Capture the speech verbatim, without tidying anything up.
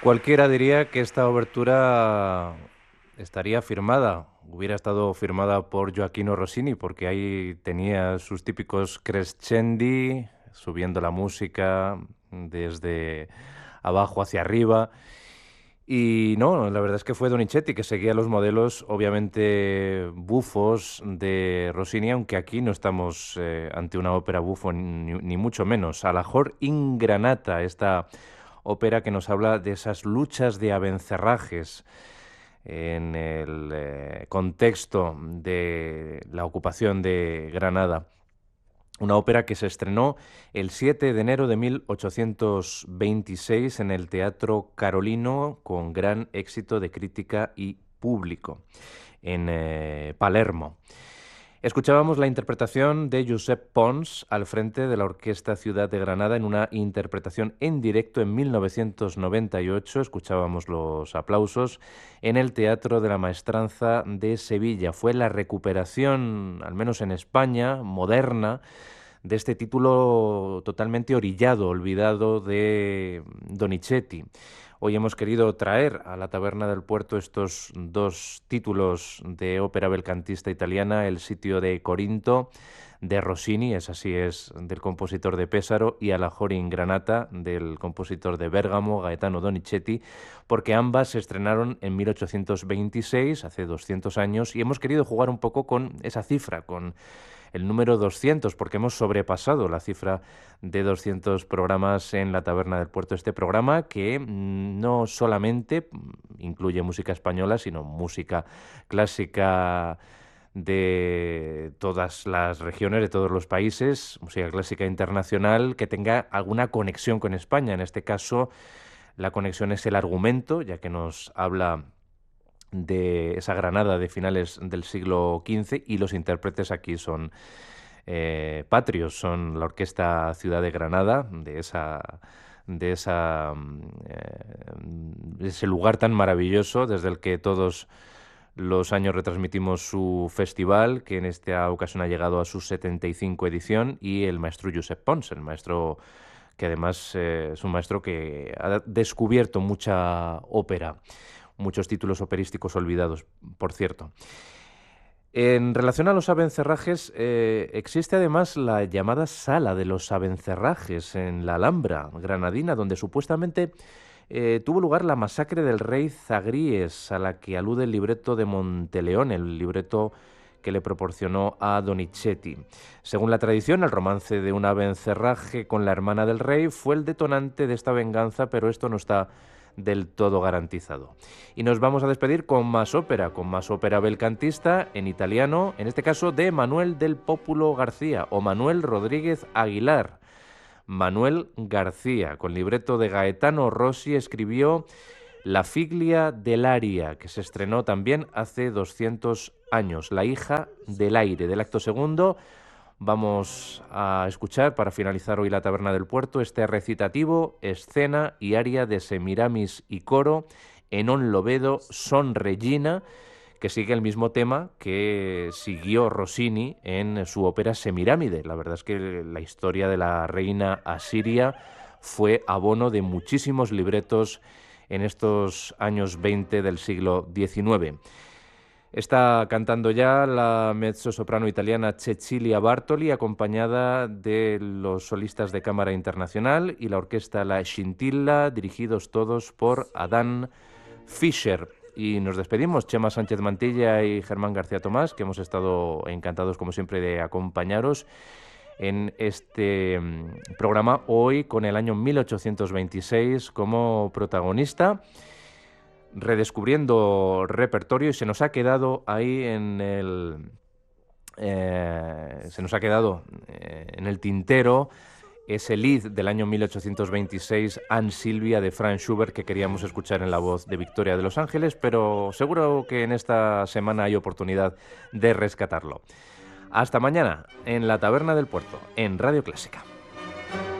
Cualquiera diría que esta obertura estaría firmada, hubiera estado firmada por Gioachino Rossini, porque ahí tenía sus típicos crescendi, subiendo la música desde abajo hacia arriba. Y no, la verdad es que fue Donizetti que seguía los modelos, obviamente bufos de Rossini, aunque aquí no estamos eh, ante una ópera bufo, ni, ni mucho menos. Alajor in Granata, esta ópera que nos habla de esas luchas de abencerrajes en el eh, contexto de la ocupación de Granada. Una ópera que se estrenó el siete de enero de mil ochocientos veintiséis en el Teatro Carolino con gran éxito de crítica y público en eh, Palermo. Escuchábamos la interpretación de Josep Pons al frente de la Orquesta Ciudad de Granada en una interpretación en directo en mil novecientos noventa y ocho. Escuchábamos los aplausos en el Teatro de la Maestranza de Sevilla. Fue la recuperación, al menos en España, moderna, de este título totalmente orillado, olvidado de Donizetti. Hoy hemos querido traer a la Taberna del Puerto estos dos títulos de ópera belcantista italiana, El sitio de Corinto, de Rossini, es así es, del compositor de Pesaro, y Alajor in Granata, del compositor de Bérgamo, Gaetano Donizetti, porque ambas se estrenaron en mil ochocientos veintiséis, hace doscientos años, y hemos querido jugar un poco con esa cifra, con el número doscientos, porque hemos sobrepasado la cifra de doscientos programas en la Taberna del Puerto. Este programa que mm, no solamente incluye música española, sino música clásica de todas las regiones, de todos los países, música clásica internacional que tenga alguna conexión con España. En este caso, la conexión es el argumento, ya que nos habla de esa Granada de finales del siglo quince, y los intérpretes aquí son eh, patrios, son la Orquesta Ciudad de Granada, de esa de esa eh, de ese lugar tan maravilloso desde el que todos los años retransmitimos su festival, que en esta ocasión ha llegado a su setenta y cinco edición, y el maestro Josep Pons, el maestro que además eh, es un maestro que ha descubierto mucha ópera, muchos títulos operísticos olvidados, por cierto. En relación a los abencerrajes, eh, existe además la llamada Sala de los Abencerrajes en la Alhambra granadina, donde supuestamente eh, tuvo lugar la masacre del rey Zagríes, a la que alude el libreto de Monteleón, el libreto que le proporcionó a Donizetti. Según la tradición, el romance de un abencerraje con la hermana del rey fue el detonante de esta venganza, pero esto no está del todo garantizado. Y nos vamos a despedir con más ópera, con más ópera belcantista en italiano, en este caso de Manuel del Pópulo García o Manuel Rodríguez Aguilar. Manuel García, con libreto de Gaetano Rossi, escribió La figlia dell'aria, que se estrenó también hace doscientos años, La hija del aire, del acto segundo. Vamos a escuchar, para finalizar hoy la Taberna del Puerto, este recitativo, escena y aria de Semiramis y coro en on lovedo son Regina, que sigue el mismo tema que siguió Rossini en su ópera Semiramide. La verdad es que la historia de la reina asiria fue abono de muchísimos libretos en estos años veinte del siglo diecinueve. Está cantando ya la mezzosoprano italiana Cecilia Bartoli, acompañada de los solistas de Cámara Internacional y la orquesta La Scintilla, dirigidos todos por Adán Fischer. Y nos despedimos, Chema Sánchez Mantilla y Germán García Tomás, que hemos estado encantados, como siempre, de acompañaros en este programa, hoy con el año mil ochocientos veintiséis como protagonista, redescubriendo repertorio, y se nos ha quedado ahí en el eh, se nos ha quedado eh, en el tintero ese Lied del año mil ochocientos veintiséis, Anne Silvia, de Franz Schubert, que queríamos escuchar en la voz de Victoria de Los Ángeles, pero seguro que en esta semana hay oportunidad de rescatarlo. Hasta mañana en la Taberna del Puerto, en Radio Clásica.